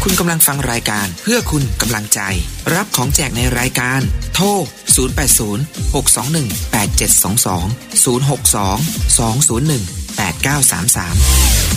คุณกำลังฟังรายการเพื่อคุณกำลังใจรับของแจกในรายการโทร0806218722 062 201 8933